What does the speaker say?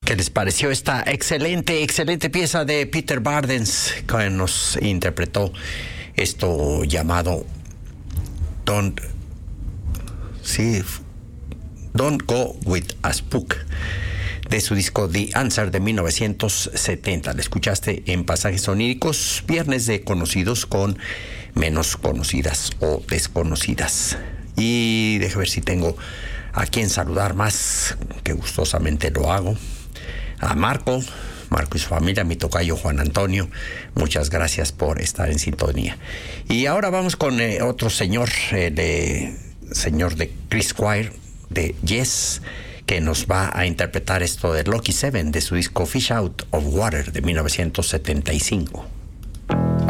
¿Qué les pareció esta excelente pieza de Peter Bardens, que nos interpretó esto llamado Don't Go With a Spook, de su disco The Answer de 1970. La escuchaste en Pasajes Oníricos, viernes de conocidos con menos conocidas o desconocidas. Y déjame ver si tengo a quien saludar más, que gustosamente lo hago. A Marco y su familia, mi tocayo Juan Antonio, muchas gracias por estar en sintonía. Y ahora vamos con otro señor, señor de Chris Squire, de Yes, que nos va a interpretar esto de Lucky Seven, de su disco Fish Out of Water de 1975.